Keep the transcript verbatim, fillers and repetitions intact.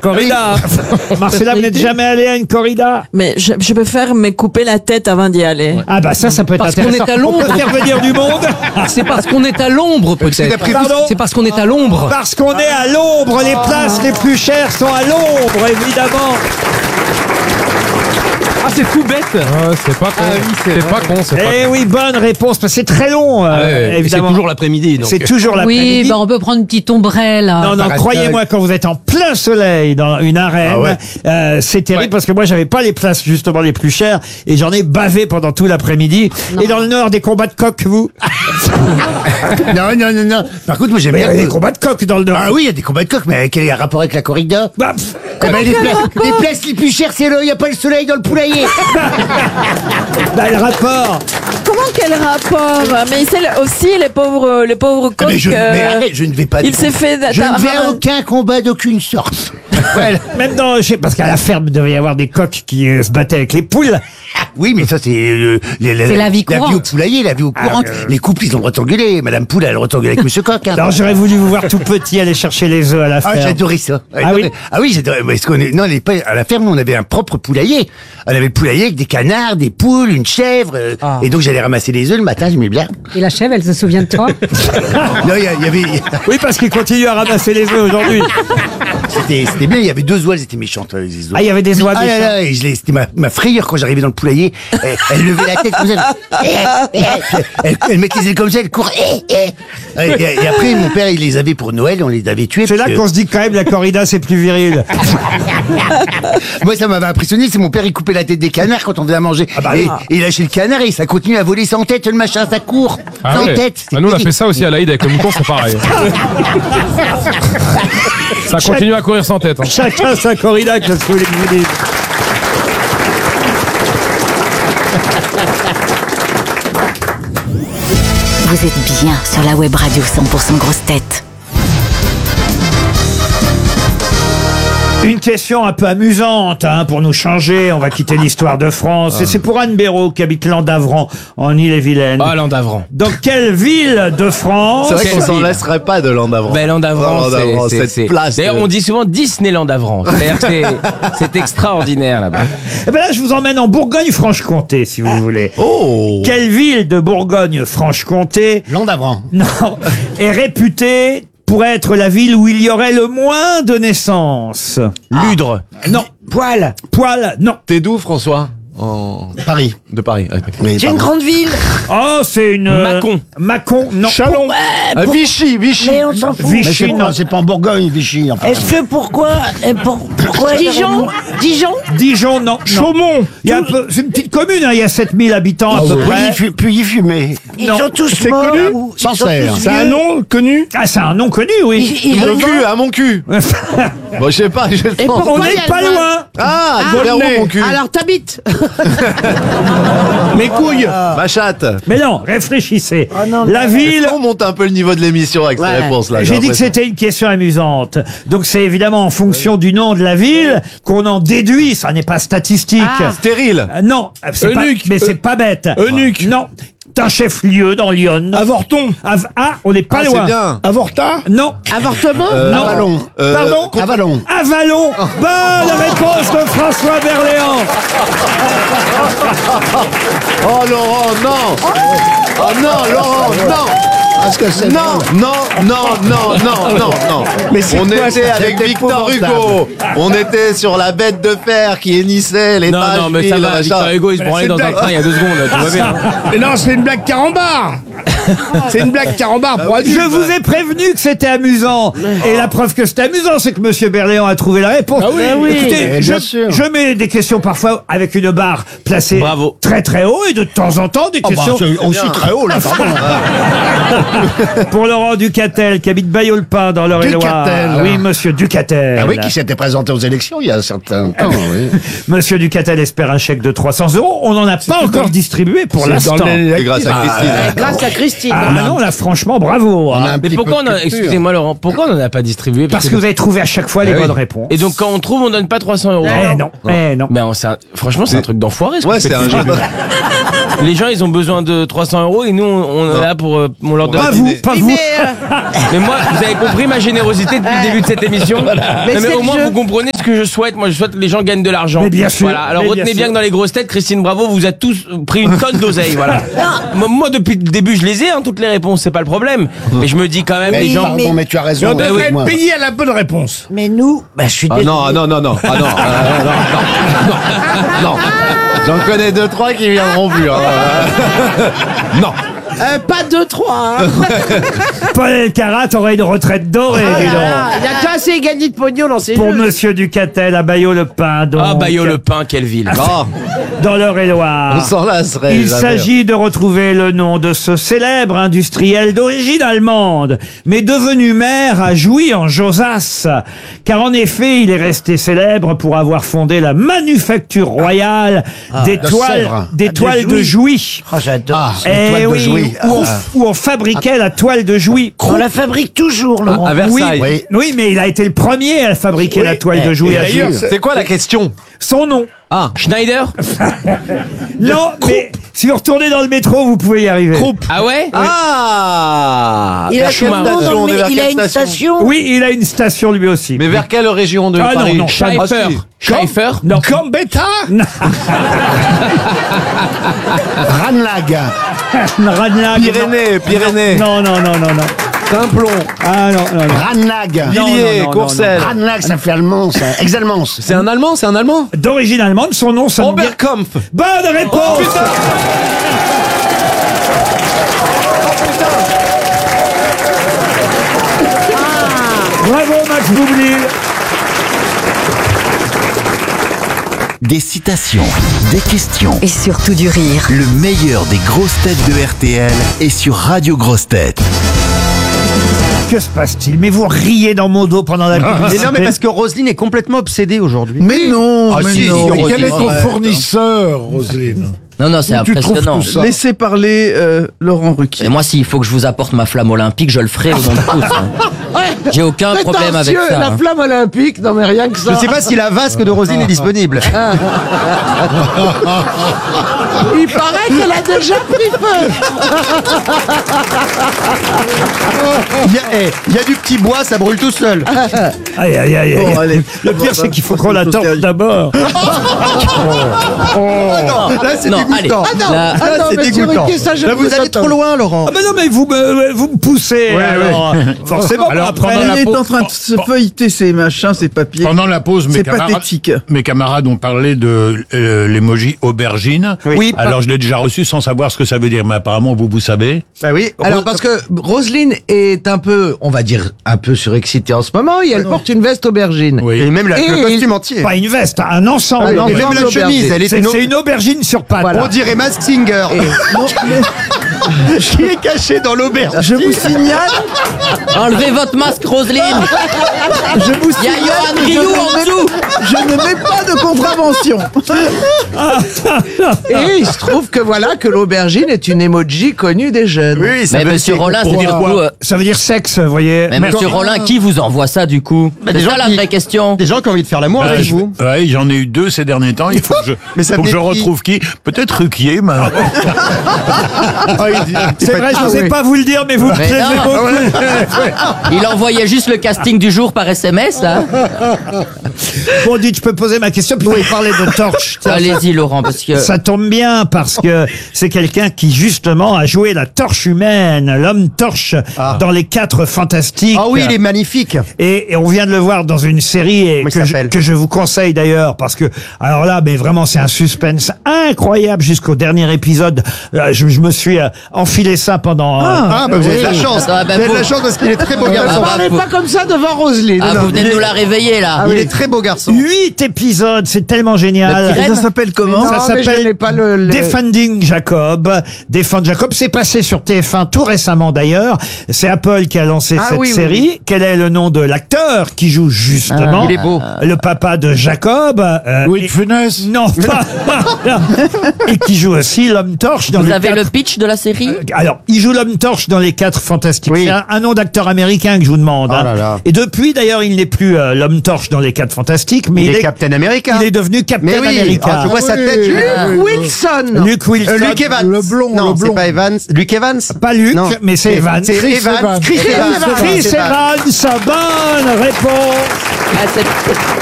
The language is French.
corrida. Marcella, vous n'êtes jamais allé à une corrida? Mais je, je préfère me couper la tête avant d'y aller. Ah bah ça, ça peut être Parce qu'on intéressant. est à l'ombre. On peut faire venir du monde. C'est parce qu'on est à l'ombre, peut-être. Pardon? C'est parce qu'on est à l'ombre. Parce qu'on est à l'ombre. Les places les plus chères sont à l'ombre, évidemment. Ah, c'est tout bête. Ah, c'est pas con. c'est pas con, c'est pas Eh con. oui, bonne réponse. parce que C'est très long, euh, Ah ouais, C'est évidemment. toujours l'après-midi. donc. C'est toujours l'après-midi. Oui, bah on peut prendre une petite ombrelle. Non, non, croyez-moi, quand vous êtes en plein soleil dans une arène, Ah ouais. euh, c'est terrible Ouais. parce que moi, j'avais pas les places justement les plus chères et j'en ai bavé pendant tout l'après-midi. Et dans le Nord, des combats de coqs, vous? Non, non, non, non. Par contre, moi, j'aime Mais il y bien. a des combats de coqs dans le Nord. Ah oui, il y a des combats de coq, mais quel est le rapport avec la corrida? Bah, pff, Eh ben, les, pla- les places les plus chères, c'est là, il n'y a pas le soleil dans le poulailler. bah, le rapport. Comment quel rapport? Mais c'est le- aussi les pauvres, les pauvres Ah, mais coqs. je, mais euh, arrête, je ne vais pas. il s'est fait. Je ne vais à aucun combat d'aucune sorte. Voilà. Même dans, je sais, parce qu'à la ferme, il devait y avoir des coqs qui euh, se battaient avec les poules. Oui, mais ça, c'est euh, les- les- C'est la vie La vie au courante. poulailler, la vie au courante. Les couples, ils ont le droit d'engueuler. Madame Poule, elle a le droit d'engueuler avec Monsieur Coq. Hein. Alors, j'aurais voulu vous voir tout petit aller chercher les œufs à la Ah, ferme. j'adorais ça. Ah oui Ah oui, j'adorais. Parce qu'on est, non, les, pas- à la ferme, on avait un propre poulailler. On avait le poulailler avec des canards, des poules, une chèvre. euh, Ah. Et donc, j'allais ramasser les œufs le matin, j'aimais bien. Et la chèvre, elle se souvient de toi? Non, il y, a- il y avait, Oui, parce qu'ils continuent à ramasser les œufs aujourd'hui. c'était, c'était bien, il y avait deux oies, elles étaient méchantes, les oies. Ah, il y avait des oies Ah là méchantes. là, et je l'ai- c'était ma, ma frayeur quand j'arrivais dans le poulailler. Elle, elle levait la tête comme ça. Elle, elle mettait les ailes comme ça, elle courait. Et, et- et après, mon père, il les avait pour Noël, on les avait tués. C'est là parce qu'on se dit que quand même la corrida c'est plus viril. que- Moi, ça m'avait impressionné, c'est mon père, il coupait la tête des canards quand on venait à manger. bah et, oui. et il lâchait le canard et ça continue à voler sans tête, le machin, ça court. Ah sans ouais. tête. Bah, nous, on a fait ça aussi à l'Aïd avec le mouton, c'est pareil. Ça continue à courir sans tête. hein. Chacun sa corrida, qu'est-ce que vous voulez que je vous dise. Vous êtes bien sur la web radio cent pour cent grosse tête. Une question un peu amusante hein, pour nous changer. On va quitter l'histoire de France. Et c'est pour Anne Béraud qui habite Landavran en Ille-et-Vilaine. Ah, Landavran. Dans quelle ville de France C'est vrai qu'on s'en laisserait pas de Landavran. Ben, Landavran, Oh, Landavran, c'est, c'est, cette c'est- place. D'ailleurs, de- on dit souvent Disneyland Davran. C'est-à-dire que c'est, c'est extraordinaire là-bas. Eh ben là, je vous emmène en Bourgogne-Franche-Comté, si vous voulez. Oh. Quelle ville de Bourgogne-Franche-Comté, Landavran. non, est réputée pour être la ville où il y aurait le moins de naissances? Ludre. Non. Poil. Poil, non. T'es d'où, François? En... Paris. De Paris. Ah, Mais C'est une pardon. grande ville. Oh, c'est une... euh, Mâcon. Mâcon, non. Chalon. Ah, Vichy, Vichy. Mais on s'en fout. Mais Vichy, c'est non. pas, c'est pas en Bourgogne, Vichy. Enfin. Est-ce que pourquoi, euh, pour, pourquoi Dijon? Dijon. Dijon, non. Chaumont. Il y a un peu, c'est une petite commune, hein, il y a sept mille habitants à peu près. Puis, puis y fumer. Ils Non. sont tous morts. ou- ils sont Sancerre. tous C'est un vieux. nom connu. Ah, c'est un nom connu, oui. Ils- ils Mon le cul, vendent. à mon cul. Bon, je sais pas, je Et pense. pourquoi On il y n'est a pas le voile loin. Ah, Ah, vers où, mon cul? Alors t'habites. Mes couilles. Ma chatte. Mais non, réfléchissez. non, La mais- ville... On monte un peu le niveau de l'émission avec Ouais. ces réponses-là. J'ai dit que c'était une question amusante. Donc c'est évidemment en fonction du nom de la ville qu'on en déduit. Ça n'est pas statistique. Ah. Stérile. Euh, non, c'est pas, Eunuque. mais c'est pas bête. Eunuque. Non, c'est un chef-lieu dans Lyon. Avorton. Av- ah, on n'est pas Ah, loin. c'est bien. Avorta Non. Avortement. Non. Avalon. Euh, Pardon con- Avalon. Avalon. Bonne réponse de François Berléand. Oh, Laurent, non. Oh, non, Laurent, non. Parce que c'est Non, non, non, non, non, non, non. Mais c'est on quoi, était ça? avec C'est Victor épouvantable. Hugo. On était sur la bête de fer qui hennissait les Non, pages. non, mais ça va, Victor Hugo, il se branlait dans un train il y a deux secondes, là, tout va bien. Mais non, c'est une blague carambar. C'est une blague carambar pour adultes. Je vous ai prévenu que c'était amusant. Et la preuve que c'était amusant, c'est que Monsieur Berléand a trouvé la réponse. Ah oui. Ah oui. Écoutez, Eh, je, bien sûr. je mets des questions parfois avec une barre placée Bravo. très très haut et de temps en temps des Oh, bah, questions c'est aussi très haut, là, pardon. pour Laurent Ducatel qui habite Bailleul-Pin dans l'Eure-et-Loire. Ducatel. Oui, Monsieur Ducatel. Ah oui, qui s'était présenté aux élections il y a un certain temps, oui. Monsieur Ducatel espère un chèque de trois cents euros. On n'en a pas encore distribué pour C'est l'instant. dans les- C'est grâce à Christine. Grâce à Christine. Ah non, là franchement, bravo. On hein. a un Mais petit pourquoi peu on de a, culture. excusez-moi Laurent, pourquoi on n'en a pas distribué? Parce que vous avez trouvé à chaque fois les Eh oui. bonnes réponses. Et donc quand on trouve, on donne pas trois cents euros. Eh non, eh non. Mais on- c'est un- franchement, c'est un truc d'enfoiré. ce Ouais, qu'on c'est fait. un jeu. Les gens, ils ont besoin de trois cents euros et nous, on, on est là pour, euh, on leur donne. Pas vous, pas vous. Mais moi, vous avez compris ma générosité depuis le début de cette émission. Mais Mais, c'est au le moins, jeu. vous comprenez ce que je souhaite. Moi, je souhaite que les gens gagnent de l'argent. Mais bien sûr. Voilà. Alors Mais retenez bien bien sûr. que dans les grosses têtes, Christine Bravo, vous a tous pris une tonne d'oseille. Voilà. Moi, moi, depuis le début, je les ai, hein, toutes les réponses, c'est pas le problème. Mais je me dis quand même, Mais les gens. pardon, mais tu as Et raison. on Bah devrait oui. être moi. payé à la bonne réponse. Mais nous, bah, je suis Ah désolée. non, ah non, non, non, ah non, ah, non, non, non, non. J'en connais deux, trois qui viendront plus. Hein. Non. Euh, pas deux, trois. Hein. Paul Elkarat aurait une retraite dorée, dis donc. Il y a pas assez gagné de pognon dans ces Pour jeux. Monsieur Ducatel à Bayeux-le-Pin, donc. Ah, Bayeux-le-Pin, quelle ville. Oh, Dans l'Eure-et-Loire. on s'en lasserait. Il jamais. s'agit de retrouver le nom de ce célèbre industriel d'origine allemande, mais devenu maire à Jouy en Josas. Car en effet, il est resté célèbre pour avoir fondé la manufacture royale des de toiles, Sèvres. des Ah, de toiles de Jouy. Oh, j'adore. Ah, ça. les Eh toiles de oui, Jouy. où, on, où on fabriquait la toile de Jouy. On la fabrique toujours, Laurent. À Versailles. Oui. Oui, mais il a été le premier à fabriquer Oui. la toile de Jouy Et à d'ailleurs, Jouy. c'est- C'est quoi la question? Son nom. Ah, Schneider? Non, mais si vous retournez dans le métro, vous pouvez y arriver. Ah ouais? ah. Il a, Vers quelle son nom dans station? On le- est vers il a quelle une station. Oui, il a une station lui aussi. Mais vers quelle région de Ah non, Paris? non, Schaeffer. Ah, si. Schaeffer? Non. Gambetta. Ranlag. Ranlag. Pyrénées, Pyrénées. Non, non, non, non, non. Simplon. Ah non, non, non. Ranlag. Non, Villiers, non, non, Courcelles. Ranlag, ça fait allemand, ça. Ex-allemand. C'est un Allemand, c'est un Allemand. D'origine allemande, son nom sonne bien. Oberkampf. Bonne réponse. Bravo Max Boublil. Des citations, des questions. Et surtout du rire. Le meilleur des grosses têtes de R T L est sur Radio Grosses Têtes. Que se passe-t-il? Mais vous riez dans mon dos pendant la publicité. que Roselyne est complètement obsédée aujourd'hui. Mais non, Ah, mais si, non. si, Mais quel est Roselyne, ton arrête. fournisseur, Roselyne? Non, non, c'est Où tu trouves impressionnant. tout ça Laissez parler euh, Laurent Ruquier. Et moi, s'il faut que je vous apporte ma flamme olympique, je le ferai au nom de tous. hein. J'ai aucun problème avec ça. La hein. flamme olympique, non mais rien que ça. Je sais pas si la vasque de Roselyne est disponible. Il paraît qu'elle a déjà pris feu. Il y, a, eh, il y a du petit bois, ça brûle tout seul. Aïe, aïe, aïe, aïe. Bon, allez. Le pire, c'est qu'il faut qu'on la torche sérieux. d'abord. Là, c'est Non, dégoûtant. allez. Là, La- là, Ah non, c'est mais sur dégoûtant. Ruquier, ça, je Là, ne vous veux allez pas trop loin, Laurent. Ah ben non, mais vous me, vous me poussez. alors, forcément, Alors, après. pendant Il la est pause- en train de se feuilleter ses machins, ses papiers. Pendant la pause, mes C'est camarades, pathétique. mes camarades ont parlé de euh, l'emoji aubergine. Oui. Alors, je l'ai déjà reçu sans savoir ce que ça veut dire, mais apparemment, vous, vous savez. Bah oui. Alors parce que Roselyne est un peu, on va dire, un peu surexcitée en ce moment et elle porte une veste aubergine. Oui. Et même la, Et le il- costume entier. Pas une veste, un ensemble. Ah, Et non, Mais mais même ensemble la chemise, elle est C'est une, c'est une aubergine sur pattes. Voilà. on dirait Mask Singer. Qui est caché dans l'auberge. Je vous signale, Enlevez votre masque, Roselyne. je vous Il y a signale Johan que je Rioux ne en mets- dessous. je ne mets pas de contravention. Et il se trouve que voilà que l'aubergine est une emoji connue des jeunes. Oui, ça Mais veut monsieur dire- Rollin, c'est pour du dire coup. quoi euh, Ça veut dire sexe, vous voyez. Mais monsieur Rollin, qui vous envoie ça du coup? C'est des gens ça la qui- vraie question. Des gens qui ont envie de faire l'amour Bah, avec je- vous. ouais, j'en ai eu deux ces derniers temps. Il faut que je, Mais ça faut que je venait de qui retrouve qui. Peut-être Ruquier, mais. Ah, il dit- C'est vrai, je n'osais pas vous le dire, mais vous me Mais plaisez non. beaucoup. Il envoyait juste le casting du jour par S M S, là. Bon, dites, je peux poser ma question, puis vous parler de torche. Tiens, Allez-y, Laurent, parce que. Ça tombe bien parce que c'est quelqu'un qui justement a joué la torche humaine, l'homme torche Ah. dans les quatre fantastiques. Ah oui, il est magnifique. Et, et on vient de le voir dans une série et Comment il que, je, s'appelle que je vous conseille d'ailleurs parce que alors là, mais vraiment c'est un suspense incroyable jusqu'au dernier épisode. Euh, je, je me suis euh, enfilé ça pendant. euh, Ah, bah vous avez de la Oui. chance. Attends, bah, vous avez de vous- la chance parce qu'il est très beau Ah, garçon. bah, Parlez faut- pas comme ça devant Roselyne. Ah, non, vous venez il de est- nous la réveiller, là. Il est très beau garçon. Huit épisodes, c'est tellement génial. La Et ça s'appelle comment? Ça Non, mais je s'appelle n'ai pas le- le- Defending Jacob. Defend Jacob, c'est passé sur T F un tout récemment d'ailleurs. C'est Apple qui a lancé Ah cette oui, oui, série. oui. Quel est le nom de l'acteur qui joue justement Ah, il est beau. le papa de Jacob euh, Louis de et- Funès. Non, pas. Et qui joue aussi l'homme torche dans Vous les avez quatre- le pitch de la série? Euh, Alors, il joue l'homme torche dans les quatre fantastiques. Oui. C'est un, un nom d'acteur américain que je vous demande. Oh hein. là là. Et depuis, d'ailleurs, il n'est plus euh, l'homme torche dans les quatre fantastiques, mais Il il, est est, Captain America. il est devenu Captain Mais oui, America. ah, je vois sa tête. je- Luke Wilson. Luke Wilson. Euh, Luke Evans. Le blond, Non, le c'est blond. pas Evans. Luke Evans. Pas Luke, Non. mais c'est Evans. C'est Chris Evans. Evans. Chris Chris Evans. Evans. Chris Evans, bonne réponse Ah, c'est-